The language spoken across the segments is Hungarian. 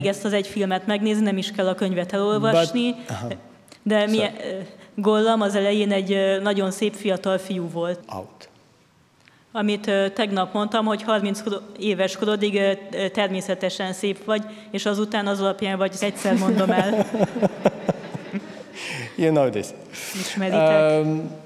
ezt az egy filmet megnézni, nem is kell a könyvet elolvasni, de Gollam az elején egy nagyon szép fiatal fiú volt. Out. Amit tegnap mondtam, hogy 30 éves korodig természetesen szép vagy, és azután az alapján vagy, egyszer mondom el. You know this. Ismeritek.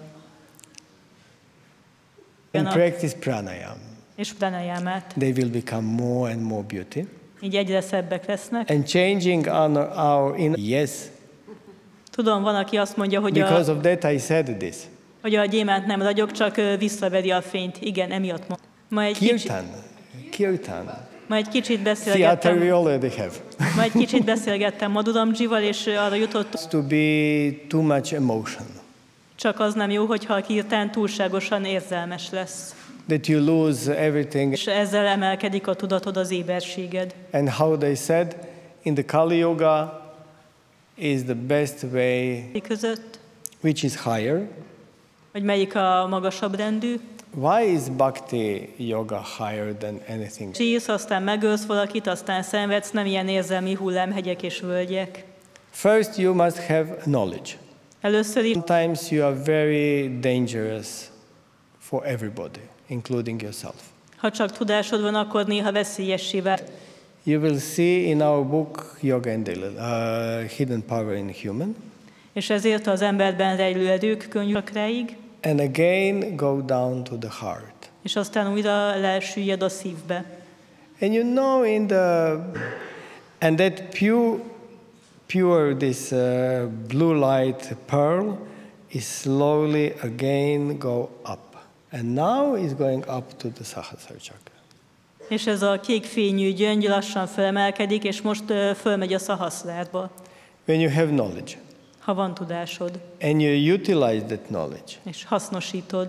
And practice pranayama. És pranayamát. They will become more and more beauty. Így egyre szebbek lesznek. And changing our inner. Yes. Tudom, van, aki azt mondja, hogy because of that I said this. Hogy a gyémánt nem ragyog, csak visszaveri a fényt. Igen, emiatt mondom. Kirtan. Ma egy kicsit beszélgettem. Theater we already have. Ma egy kicsit beszélgettem Madhuramjival, és arra jutott, to be too much emotion. Csak az nem jó, hogyha a kirtán túlságosan érzelmes lesz. That you lose everything. És ezzel emelkedik a tudatod, az éberséged. And how they said, in the Kali Yoga is the best way, között, which is higher. Hogy melyik a magasabb rendű. Why is Bhakti Yoga higher than anything? Sírsz, aztán megölsz valakit, aztán szenvedsz, nem ilyen érzelmi hullámhegyek és völgyek. First you must have knowledge. Először is. Sometimes you are very dangerous for everybody, including yourself. Ha csak tudásod van, akkor néha veszélyessé vált. You will see in our book Yoga and Hidden Power in Human. És ezért az emberben rejlő erők könyvekreig. And again go down to the heart. És aztán újra lesüllyed a szívbe. And you know and that pure this blue light pearl is slowly again go up. And now is going up to the Sahasrara chakra. És ez a kék fényű gyöngy lassan felemelkedik, és most fölmegy a Szahaszrárba. When you have knowledge. Ha van tudásod. And you utilize that knowledge. És hasznosítod.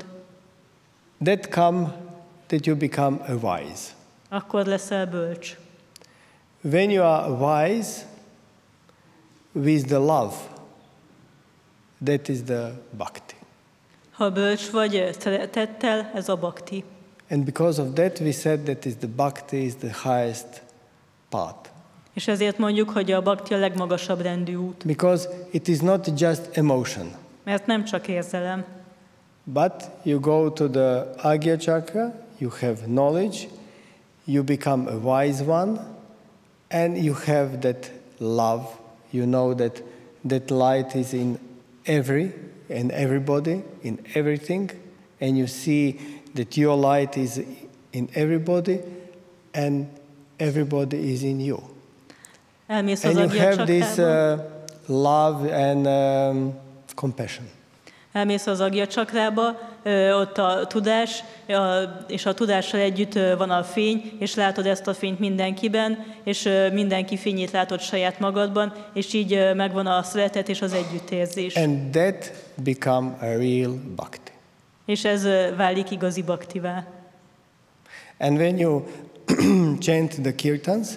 That you become a wise. Akkor leszel bölcs. When you are wise with the love, that is the bhakti. Ha bölcs vagy szeretettel, ez a bhakti. And because of that we said that is the bhakti is the highest path. És ezért mondjuk, hogy a bhakti a legmagasabb rendű út. Because it is not just emotion. Mert nem csak érzelem. But you go to the Agya chakra, you have knowledge, you become a wise one, and you have that love. You know that light is in everybody, in everything, and you see that your light is in everybody, and everybody is in you. Elmész and az you have this love and compassion. Elmész az Agya csakrába, ott a tudás, és a tudással együtt van a fény, és látod ezt a fényt mindenkiben, és mindenki fényét látod saját magadban, és így megvan a szeretet és az együttérzés. And that become a real bhakti. És ez válik igazi bhaktivá. And when you chant the kirtans,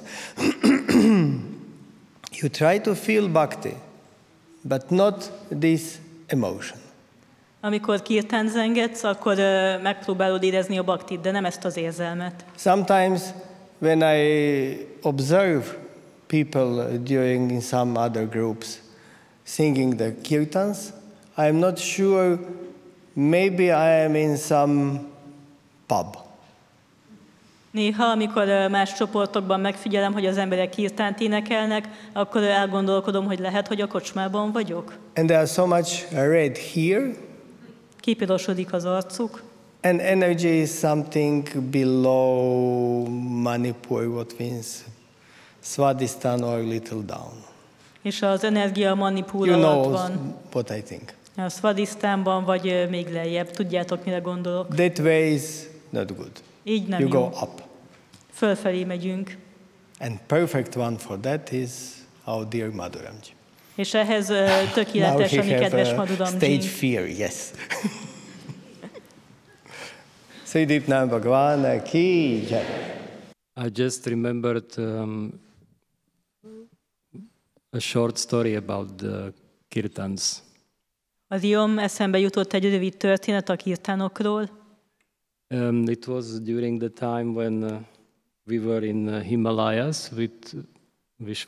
you try to feel bhakti, but not this emotion. Amikor kirtán zengetsz, akkor megpróbálod érezni a bhaktit, de nem ezt az érzelmet. Sometimes when I observe people during in some other groups singing the kirtans, I am not sure, maybe I am in some pub. Néha, amikor más csoportokban megfigyelem, hogy az emberek kirtánt énekelnek, akkor elgondolkodom, hogy lehet, hogy a kocsmában vagyok. And there are so much red here. Kipirosodik az arcuk. And energy is something below Manipur, what means Svadhisthana or little down. És az energia Manipur you alatt know van. What I think. A Svadhisthánban vagy még lejjebb. Tudjátok, mire gondolok? That way is not good. Így nem you jó. go up. Fölfelé megyünk. And perfect one for that is our dear Madhuramji. És ehhez tökéletes a mi kedves Madhuramji. Stage fear, yes. Sridipnam Bhagwan ki jai. I just remembered a short story about the kirtans. Az Iom eszembe jutott egy rövid történet a kirtánokról. It was during the time when we were in Himalayas with Vishwa.